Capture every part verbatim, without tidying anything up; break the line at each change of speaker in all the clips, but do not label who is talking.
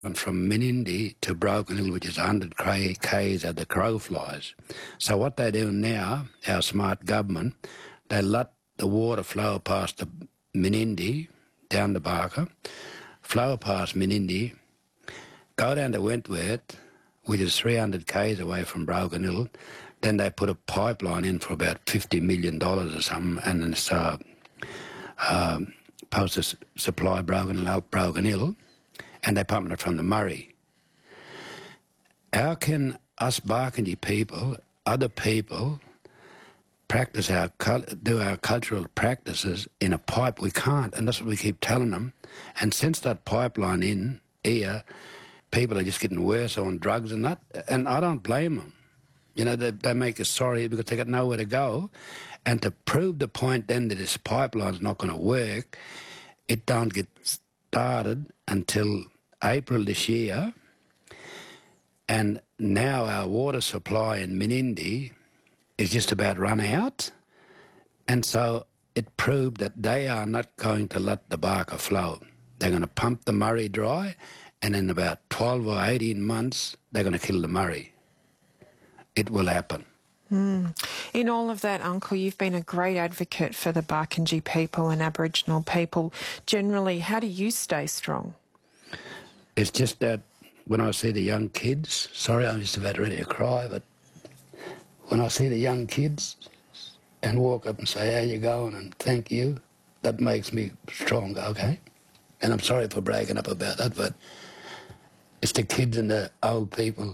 And from Menindee to Broken Hill, which is one hundred k's as the crow flies. So what they're doing now, our smart government, they let the water flow past the Menindee, down to Barker, flow past Menindee, go down to Wentworth, which is three hundred k's away from Broken Hill. Then they put a pipeline in for about fifty million dollars or something, and it's uh, uh, supposed to supply Broken Hill, Broken Hill, and they're pumping it from the Murray. How can us Barkindji people, other people, practice our do our cultural practices in a pipe? We can't, and that's what we keep telling them. And since that pipeline in here, people are just getting worse on drugs and that, and I don't blame them. You know, they, they make us sorry because they got nowhere to go. And to prove the point then that this pipeline's not going to work, it don't get started until April this year. And now our water supply in Menindee is just about run out. And so it proved that they are not going to let the Barker flow. They're going to pump the Murray dry, and in about twelve or eighteen months, they're going to kill the Murray. It will happen.
Mm. In all of that, Uncle, you've been a great advocate for the Barkindji people and Aboriginal people. Generally, how do you stay strong?
It's just that when I see the young kids, sorry, I'm just about ready to cry, but when I see the young kids and walk up and say, how you going, and thank you, that makes me strong, okay? And I'm sorry for bragging up about that, but it's the kids and the old people,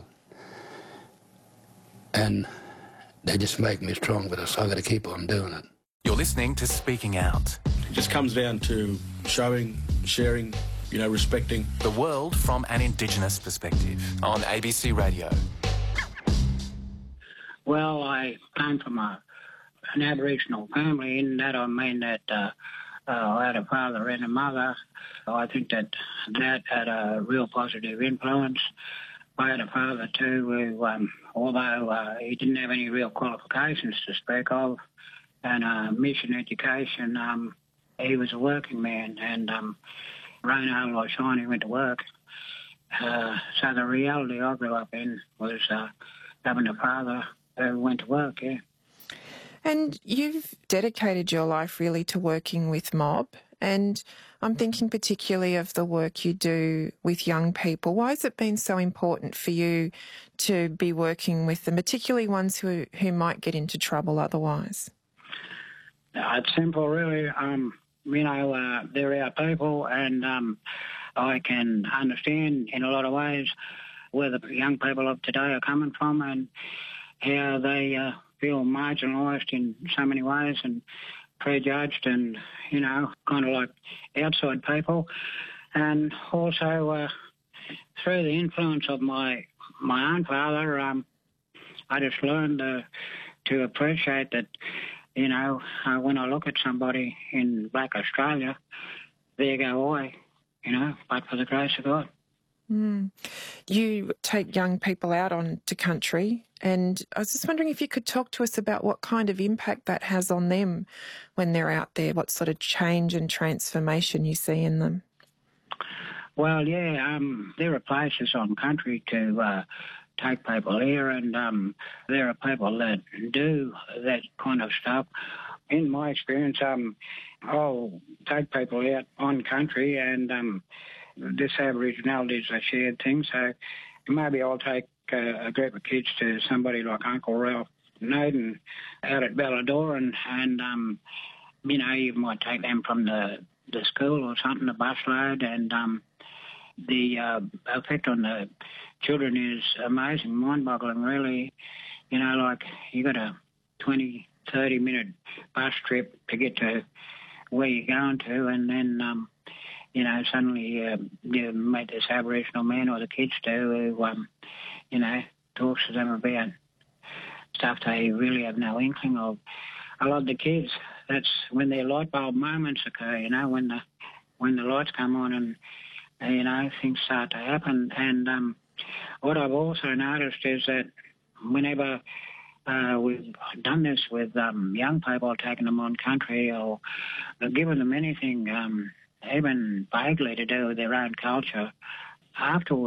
and they just make me strong, but so I've got to keep on doing it.
You're listening to Speaking Out.
It just comes down to showing, sharing, you know, respecting.
The world from an Indigenous perspective on A B C Radio.
Well, I came from a, an Aboriginal family. In that I mean that uh, uh, I had a father and a mother. I think that that had a real positive influence. I had a father too who, um, although uh, he didn't have any real qualifications to speak of, and uh, mission education, um, he was a working man, and um, rain, hail or shine, he went to work. Uh, so the reality I grew up in was uh, having a father who went to work, yeah.
And you've dedicated your life really to working with mob, and I'm thinking particularly of the work you do with young people. Why has it been so important for you to be working with them, particularly ones who, who might get into trouble otherwise?
Uh, it's simple, really. Um, you know, uh, they're our people, and um, I can understand in a lot of ways where the young people of today are coming from and how they uh, feel marginalised in so many ways and prejudged and, you know, kind of like outside people. And also uh, through the influence of my my own father, um, I just learned uh, to appreciate that, you know, uh, when I look at somebody in Black Australia, there go I, you know, but for the grace of God.
Mm. You take young people out onto country, and I was just wondering if you could talk to us about what kind of impact that has on them when they're out there, what sort of change and transformation you see in them.
Well, yeah, um, there are places on country to uh, take people here, and um, there are people that do that kind of stuff. In my experience, um, I'll take people out on country, and um, this Aboriginality is a shared thing, so maybe I'll take uh, a group of kids to somebody like Uncle Ralph Naden out at Ballador, and um, you know, you might take them from the, the school or something, the busload, and um, the uh, effect on the children is amazing, mind-boggling, really. You know, like you got a twenty, thirty minute bus trip to get to where you're going to, and then, um, you know, suddenly uh, you meet this Aboriginal man, or the kids do, who, um, you know, talks to them about stuff they really have no inkling of. I love the kids. That's when their light bulb moments occur, you know, when the when the lights come on and, you know, things start to happen. And um, what I've also noticed is that whenever uh, we've done this with um, young people, taking them on country or given them anything, um, even vaguely to do with their own culture, afterwards,